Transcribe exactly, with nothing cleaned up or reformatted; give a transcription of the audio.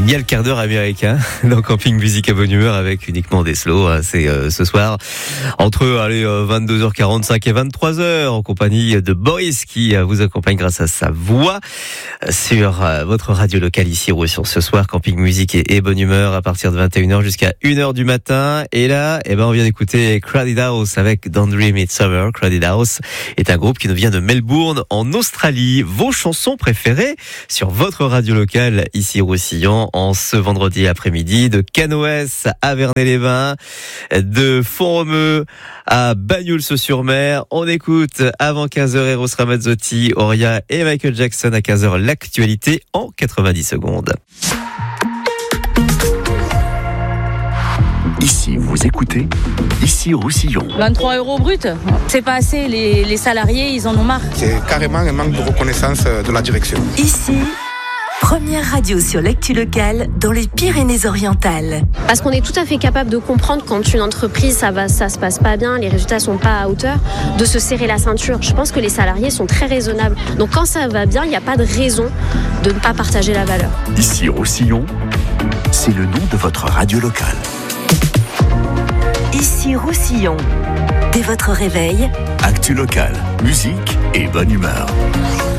Il y a le quart d'heure américain dans Camping Musique à bonne humeur avec uniquement des slows. C'est euh, ce soir entre allez, euh, vingt-deux heures quarante-cinq et vingt-trois heures en compagnie de Boris qui euh, vous accompagne grâce à sa voix sur euh, votre radio locale ici sur ce soir. Camping Musique et, et bonne humeur à partir de vingt et une heures jusqu'à une heure du matin. Et là, eh ben, on vient d'écouter Crowded House avec Don't Dream It's Summer. Crowded House est un groupe qui nous vient de Melbourne en Australie. Vos chansons préférées sur votre radio locale ici au Roussillon en ce vendredi après-midi, de Canoës à Vernay-les-Bains, de Font-Romeu à Banyuls-sur-Mer. On écoute avant quinze heures Eros Ramazzotti, Oria et Michael Jackson à quinze heures l'actualité en quatre-vingt-dix secondes. Ici, vous écoutez, ici Roussillon. vingt-trois euros brut, c'est pas assez, les, les salariés, ils en ont marre. C'est carrément un manque de reconnaissance de la direction. Ici, première radio sur l'actu locale dans les Pyrénées-Orientales. Parce qu'on est tout à fait capable de comprendre quand une entreprise, ça va, ça se passe pas bien, les résultats sont pas à hauteur, de se serrer la ceinture. Je pense que les salariés sont très raisonnables. Donc quand ça va bien, il n'y a pas de raison de ne pas partager la valeur. Ici Roussillon, c'est le nom de votre radio locale. Ici Roussillon. Dès votre réveil, actu locale, musique et bonne humeur.